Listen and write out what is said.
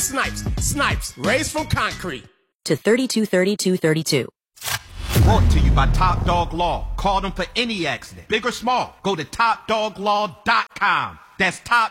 Snipes. Snipes, raised from concrete. To 323232. Brought to you by Top Dog Law. Call them for any accident, big or small. Go to TopDogLaw.com. That's Top